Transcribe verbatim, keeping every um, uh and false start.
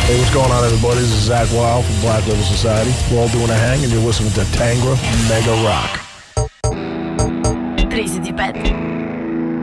Hey, what's going on, everybody? This is Zach Wild from Black Label Society. We're all doing a hang, and you're listening to Tangra Mega Rock. Trisi di pet.